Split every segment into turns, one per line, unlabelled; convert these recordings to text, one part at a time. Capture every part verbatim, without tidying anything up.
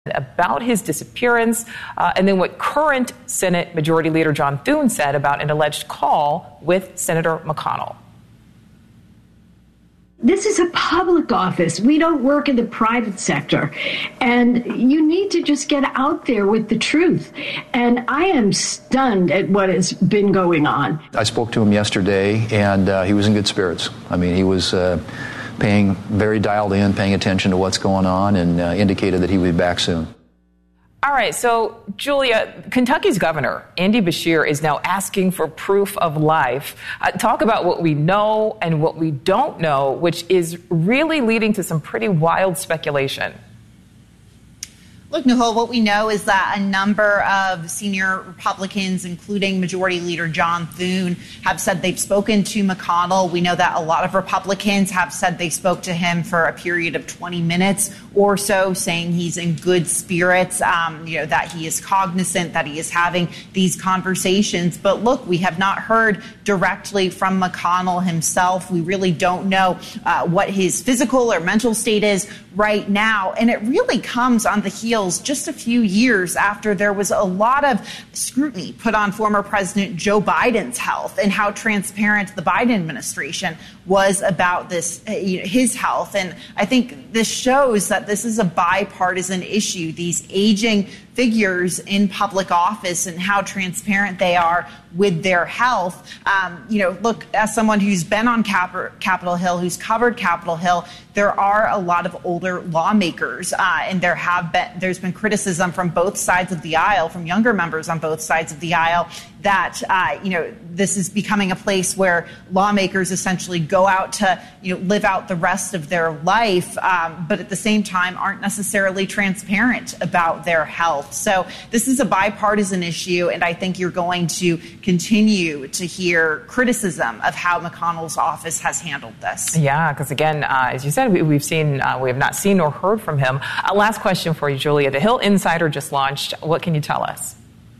about his disappearance, uh, and then what current Senate Majority Leader John Thune said about an alleged call with Senator McConnell.
This is a public office. We don't work in the private sector. And you need to just get out there with the truth. And I am stunned at what has been going on.
I spoke to him yesterday, and uh, he was in good spirits. I mean, he was uh, paying very dialed in, paying attention to what's going on, and uh, indicated that he would be back soon.
All right, so, Julia, Kentucky's governor, Andy Beshear, is now asking for proof of life. Uh, talk about what we know and what we don't know, which is really leading to some pretty wild speculation.
Look, Nicole, what we know is that a number of senior Republicans, including Majority Leader John Thune, have said they've spoken to McConnell. We know that a lot of Republicans have said they spoke to him for a period of twenty minutes or so, saying he's in good spirits, um, you know, that he is cognizant, that he is having these conversations. But look, we have not heard directly from McConnell himself. We really don't know uh, what his physical or mental state is right now. And it really comes on the heels just a few years after there was a lot of scrutiny put on former President Joe Biden's health and how transparent the Biden administration was about this, uh, you know, his health. And I think this shows that this is a bipartisan issue, these aging figures in public office and how transparent they are with their health. Um, you know, look, as someone who's been on Cap- Capitol Hill, who's covered Capitol Hill, there are a lot of older lawmakers, uh, and there have been there's been criticism from both sides of the aisle, from younger members on both sides of the aisle, that uh, you know this is becoming a place where lawmakers essentially go out to you know live out the rest of their life, um, but at the same time aren't necessarily transparent about their health. So this is a bipartisan issue, and I think you're going to continue to hear criticism of how McConnell's office has handled this.
Yeah, because again, uh, as you said, we, we've seen, uh, we have not seen or heard from him. Uh, last question for you, Julia. The Hill Insider just launched. What can you tell us?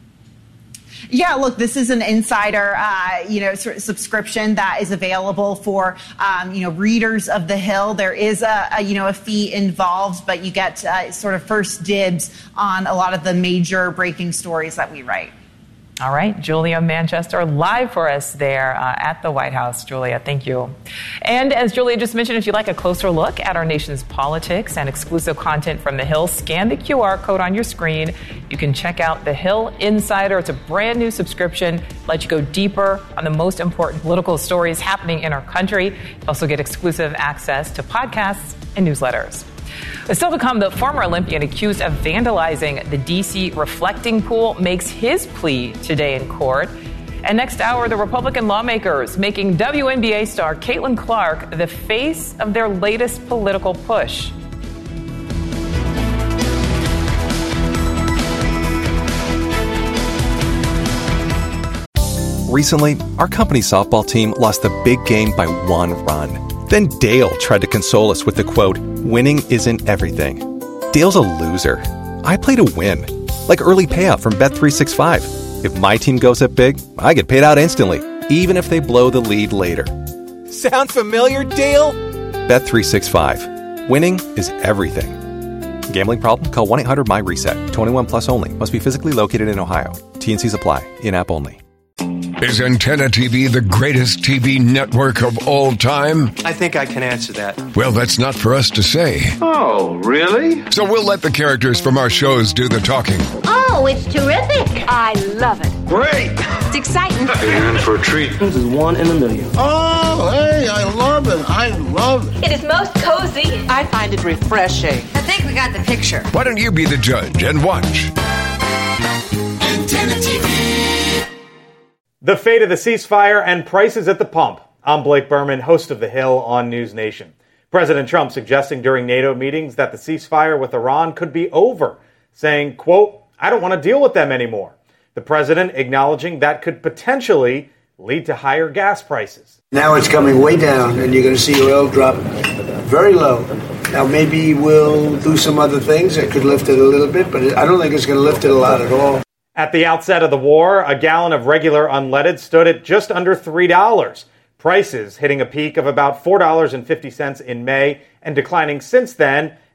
Yeah, look, this is an insider, uh, you know, sort of subscription that is available for, um, you know, readers of The Hill. There is a, a you know, a fee involved, but you get uh, sort of first dibs on a lot of the major breaking stories that we write.
All right, Julia Manchester, live for us there uh, at the White House. Julia, thank you. And as Julia just mentioned, if you'd like a closer look at our nation's politics and exclusive content from The Hill, scan the Q R code on your screen. You can check out The Hill Insider. It's a brand new subscription. Let you go deeper on the most important political stories happening in our country. You also get exclusive access to podcasts and newsletters. But still to come, the former Olympian accused of vandalizing the D C reflecting pool makes his plea today in court. And next hour, the Republican lawmakers making W N B A star Caitlin Clark the face of their latest political push.
Recently, our company softball team lost the big game by one run. Then Dale tried to console us with the quote, "Winning isn't everything." Dale's a loser. I play to win. Like early payout from Bet three sixty-five. If my team goes up big, I get paid out instantly, even if they blow the lead later. Sound familiar, Dale? Bet three sixty-five. Winning is everything. Gambling problem? Call one eight hundred M Y reset. twenty-one plus only. Must be physically located in Ohio. T N Cs apply. In-app only.
Is Antenna T V the greatest T V network of all time?
I think I can answer that.
Well, that's not for us to say.
Oh, really?
So we'll let the characters from our shows do the talking.
Oh, it's terrific. I love it.
Great.
It's exciting.
You're in for a treat.
This is one in a million.
Oh, hey, I love it. I love it.
It is most cozy.
I find it refreshing.
I think we got the picture.
Why don't you be the judge and watch?
Antenna T V.
The fate of the ceasefire and prices at the pump. I'm Blake Berman, host of The Hill on News Nation. President Trump suggesting during NATO meetings that the ceasefire with Iran could be over, saying, quote, "I don't want to deal with them anymore." The president acknowledging that could potentially lead to higher gas prices.
Now it's coming way down, and you're going to see oil drop very low. Now maybe we'll do some other things that could lift it a little bit, but I don't think it's going to lift it a lot at all.
At the outset of the war, a gallon of regular unleaded stood at just under three dollars. Prices hitting a peak of about four dollars and fifty cents in May and declining since then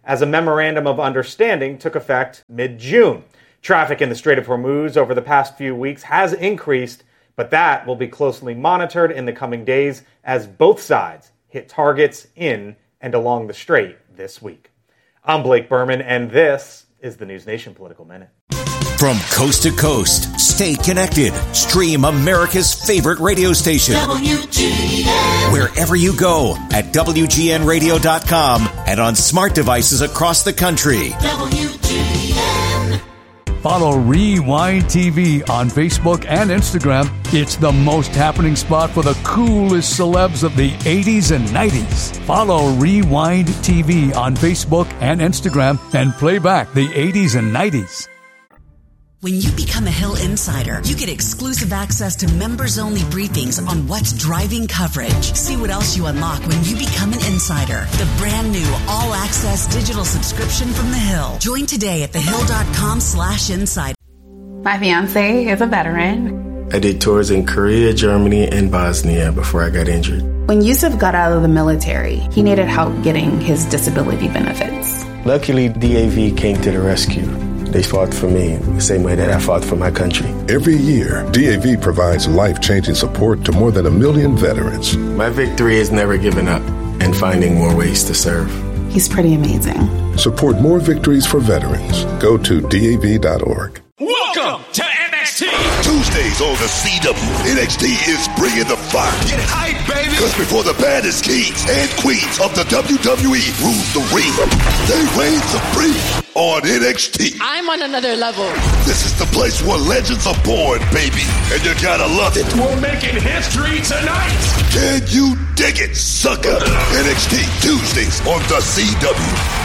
as a memorandum of understanding took effect mid-June. Traffic in the Strait of Hormuz over the past few weeks has increased, but that will be closely monitored in the coming days as both sides hit targets in and along the strait this week. I'm Blake Berman, and this is the News Nation Political Minute.
From coast to coast, stay connected. Stream America's favorite radio station. W G N. Wherever you go at W G N radio dot com and on smart devices across the country. W G N.
Follow Rewind T V on Facebook and Instagram. It's the most happening spot for the coolest celebs of the eighties and nineties. Follow Rewind T V on Facebook and Instagram and play back the eighties and nineties.
When you become a Hill Insider, you get exclusive access to members-only briefings on what's driving coverage. See what else you unlock when you become an insider. The brand new all-access digital subscription from The Hill. Join today at thehill.com slash insider.
My fiance is a veteran.
I did tours in Korea, Germany, and Bosnia before I got injured.
When Yusuf got out of the military, he needed help getting his disability benefits.
Luckily, D A V came to the rescue. They fought for me the same way that I fought for my country.
Every year, D A V provides life-changing support to more than a million veterans.
My victory is never giving up and finding more ways to serve.
He's pretty amazing.
Support more victories for veterans. Go to D A V dot org.
Welcome to N X T.
Tuesdays on the C W, N X T is bringing the fire.
Get hype, baby.
Because before the baddest kings and queens of the W W E rule the ring, they reign supreme on N X T.
I'm on another level.
This is the place where legends are born, baby. And you gotta love it.
We're making history tonight.
Can you dig it, sucker? N X T, Tuesdays on the C W.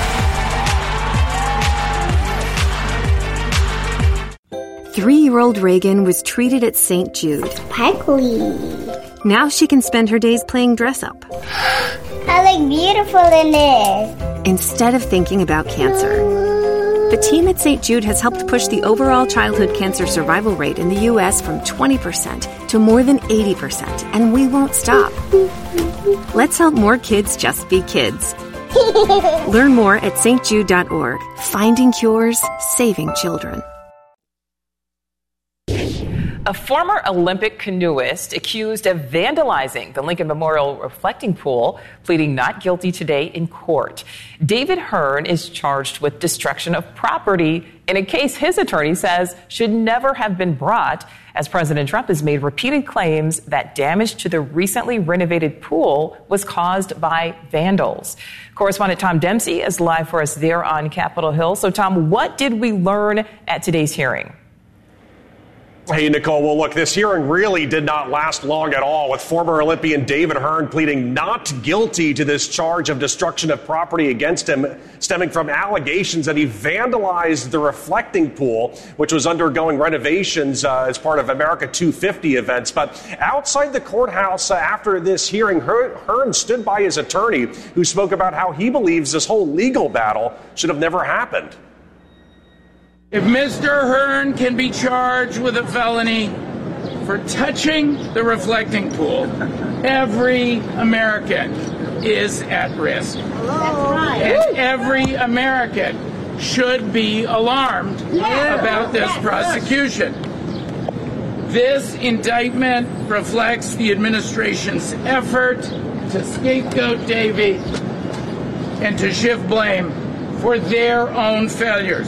Three-year-old Reagan was treated at Saint Jude.
Sparkly.
Now she can spend her days playing dress-up.
I look beautiful in this.
Instead of thinking about cancer. The team at Saint Jude has helped push the overall childhood cancer survival rate in the U S from twenty percent to more than eighty percent, and we won't stop. Let's help more kids just be kids. Learn more at S T Jude dot org. Finding cures, saving children.
A former Olympic canoeist accused of vandalizing the Lincoln Memorial reflecting pool, pleading not guilty today in court. David Hearn is charged with destruction of property in a case his attorney says should never have been brought, as President Trump has made repeated claims that damage to the recently renovated pool was caused by vandals. Correspondent Tom Dempsey is live for us there on Capitol Hill. So, Tom, what did we learn at today's hearing?
Hey, Nicole. Well, look, this hearing really did not last long at all, with former Olympian David Hearn pleading not guilty to this charge of destruction of property against him, stemming from allegations that he vandalized the reflecting pool, which was undergoing renovations uh, as part of America two fifty events. But outside the courthouse uh, after this hearing, Hearn stood by his attorney, who spoke about how he believes this whole legal battle should have never happened.
If Mister Hearn can be charged with a felony for touching the reflecting pool, every American is at risk. And every American should be alarmed about this prosecution. This indictment reflects the administration's effort to scapegoat Davey and to shift blame for their own failures.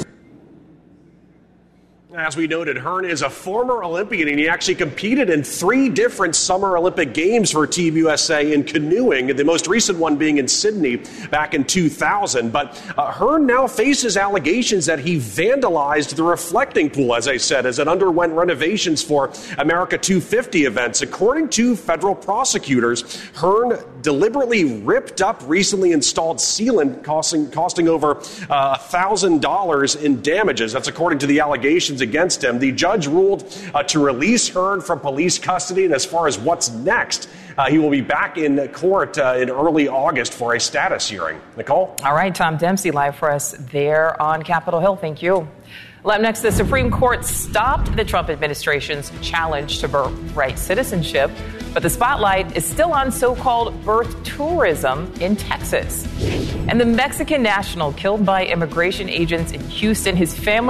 As we noted, Hearn is a former Olympian, and he actually competed in three different Summer Olympic Games for Team U S A in canoeing, the most recent one being in Sydney back in two thousand. But uh, Hearn now faces allegations that he vandalized the reflecting pool, as I said, as it underwent renovations for America two fifty events. According to federal prosecutors, Hearn deliberately ripped up recently installed sealant, costing, costing over uh, one thousand dollars in damages. That's according to the allegations against him. The judge ruled uh, to release Hearn from police custody, and as far as what's next, uh, he will be back in court uh, in early August for a status hearing. Nicole?
All right, Tom Dempsey live for us there on Capitol Hill. Thank you. Well, up next, the Supreme Court stopped the Trump administration's challenge to birthright citizenship, But the spotlight is still on so-called birth tourism in Texas. And the Mexican national killed by immigration agents in Houston, his family